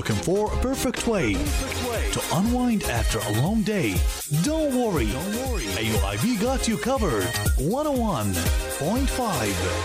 Looking for a perfect way to unwind after a long day? Don't worry. AUIB got you covered. 101.5